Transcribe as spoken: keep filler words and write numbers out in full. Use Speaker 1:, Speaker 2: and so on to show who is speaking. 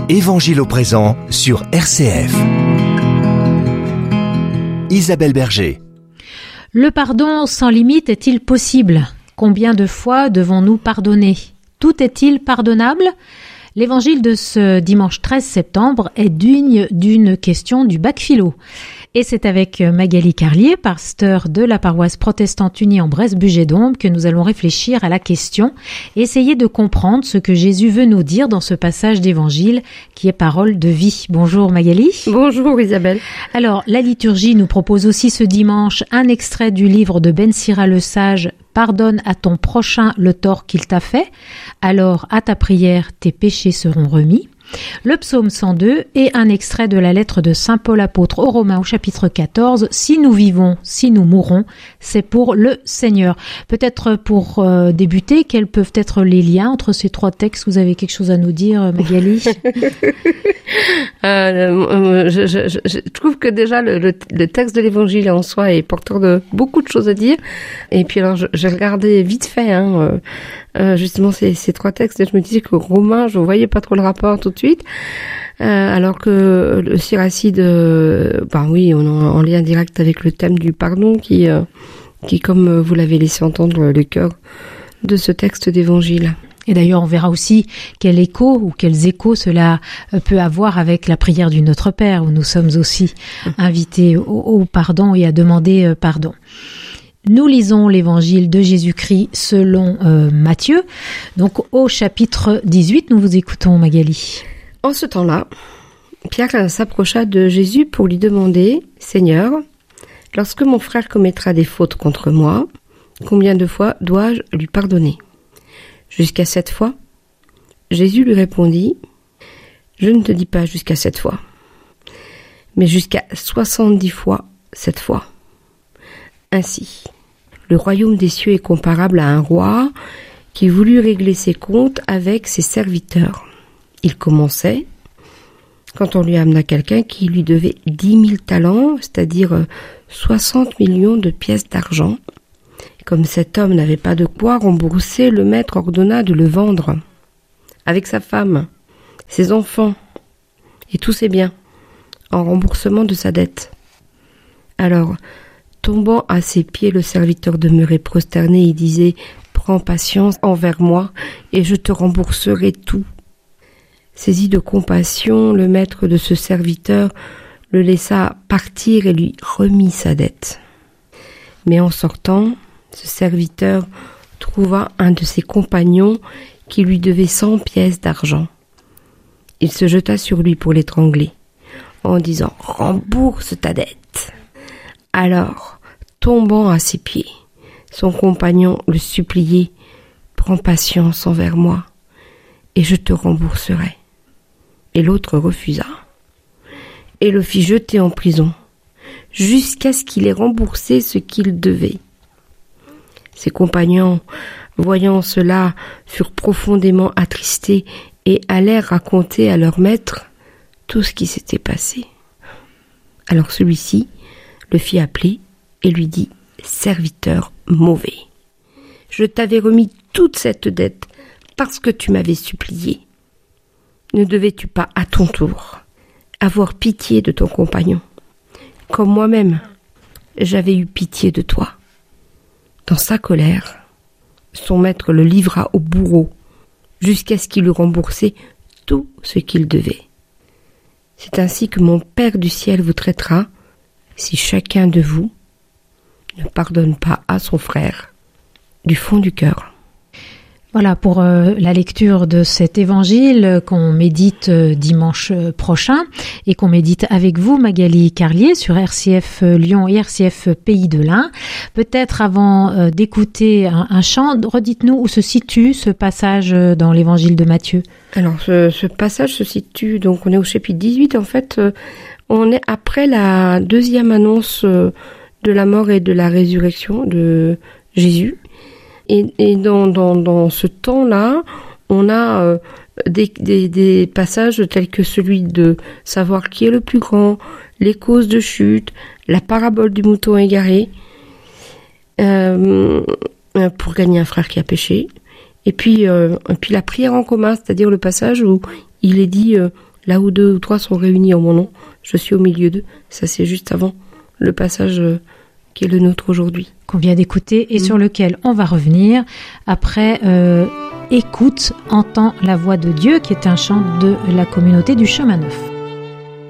Speaker 1: Évangile au présent sur R C F. Isabelle Berger.
Speaker 2: Le pardon sans limite est-il possible ? Combien de fois devons-nous pardonner ? Tout est-il pardonnable ? L'évangile de ce dimanche treize septembre est digne d'une question du bac philo. Et c'est avec Magali Carlier, pasteur de la paroisse protestante unie en Bresse-Bugey-Dombes, que nous allons réfléchir à la question et essayer de comprendre ce que Jésus veut nous dire dans ce passage d'évangile qui est parole de vie. Bonjour Magali.
Speaker 3: Bonjour Isabelle.
Speaker 2: Alors, la liturgie nous propose aussi ce dimanche un extrait du livre de Ben Sira le Sage, « Pardonne à ton prochain le tort qu'il t'a fait, alors à ta prière tes péchés seront remis ». Le psaume cent deux et un extrait de la lettre de saint Paul apôtre aux Romains au chapitre quatorze. Si nous vivons, si nous mourons, c'est pour le Seigneur. Peut-être pour euh, débuter, quels peuvent être les liens entre ces trois textes ? Vous avez quelque chose à nous dire, Magali ?
Speaker 3: euh, je, je, je, je trouve que déjà le, le, le texte de l'évangile en soi est porteur de beaucoup de choses à dire. Et puis alors, je, j'ai regardé vite fait hein, euh, euh, justement ces, ces trois textes et je me disais que Romains, je voyais pas trop le rapport tout de suite. Euh, alors que le Siracide, euh, bah oui, on est en lien direct avec le thème du pardon qui, euh, qui comme vous l'avez laissé entendre, le cœur de ce texte d'évangile.
Speaker 2: Et d'ailleurs, on verra aussi quel écho ou quels échos cela peut avoir avec la prière du Notre Père, où nous sommes aussi invités au, au pardon et à demander pardon. Nous lisons l'évangile de Jésus-Christ selon euh, Matthieu. Donc au chapitre dix-huit, nous vous écoutons Magali.
Speaker 3: En ce temps-là, Pierre s'approcha de Jésus pour lui demander « Seigneur, lorsque mon frère commettra des fautes contre moi, combien de fois dois-je lui pardonner ? Jusqu'à sept fois ?» Jésus lui répondit « Je ne te dis pas jusqu'à sept fois, mais jusqu'à soixante-dix fois sept fois. Ainsi, le royaume des cieux est comparable à un roi qui voulut régler ses comptes avec ses serviteurs. Il commençait quand on lui amena quelqu'un qui lui devait dix mille talents, c'est-à-dire soixante millions de pièces d'argent. Comme cet homme n'avait pas de quoi rembourser, le maître ordonna de le vendre, avec sa femme, ses enfants et tous ses biens, en remboursement de sa dette. Alors, tombant à ses pieds, le serviteur demeurait prosterné, il disait « Prends patience envers moi et je te rembourserai tout. » Saisi de compassion, le maître de ce serviteur le laissa partir et lui remit sa dette. Mais en sortant, ce serviteur trouva un de ses compagnons qui lui devait cent pièces d'argent. Il se jeta sur lui pour l'étrangler, en disant « Rembourse ta dette !» Alors, tombant à ses pieds, son compagnon le suppliait « Prends patience envers moi, et je te rembourserai. » Et l'autre refusa, et le fit jeter en prison, jusqu'à ce qu'il ait remboursé ce qu'il devait. Ses compagnons, voyant cela, furent profondément attristés et allèrent raconter à leur maître tout ce qui s'était passé. Alors celui-ci le fit appeler et lui dit « Serviteur mauvais, je t'avais remis toute cette dette parce que tu m'avais supplié. Ne devais-tu pas à ton tour avoir pitié de ton compagnon, comme moi-même j'avais eu pitié de toi ?» Dans sa colère, son maître le livra au bourreau, jusqu'à ce qu'il eût remboursé tout ce qu'il devait. C'est ainsi que mon Père du ciel vous traitera, si chacun de vous ne pardonne pas à son frère du fond du cœur.
Speaker 2: Voilà pour euh, la lecture de cet évangile qu'on médite euh, dimanche prochain et qu'on médite avec vous, Magali Carlier, sur R C F Lyon et R C F Pays de l'Ain. Peut-être avant euh, d'écouter un, un chant, redites-nous où se situe ce passage dans l'évangile de Matthieu.
Speaker 3: Alors, ce, ce passage se situe, donc on est au chapitre dix-huit, en fait, euh, on est après la deuxième annonce euh, de la mort et de la résurrection de Jésus. Et, et dans, dans, dans ce temps-là, on a euh, des, des, des passages tels que celui de savoir qui est le plus grand, les causes de chute, la parabole du mouton égaré, euh, pour gagner un frère qui a péché, et puis, euh, et puis la prière en commun, c'est-à-dire le passage où il est dit euh, Là où deux ou trois sont réunis en mon nom, je suis au milieu d'eux. Ça, c'est juste avant le passage euh, qui est le nôtre aujourd'hui.
Speaker 2: Qu'on vient d'écouter et mmh. sur lequel on va revenir après euh, Écoute, entends la voix de Dieu, qui est un chant de la communauté du Chemin Neuf.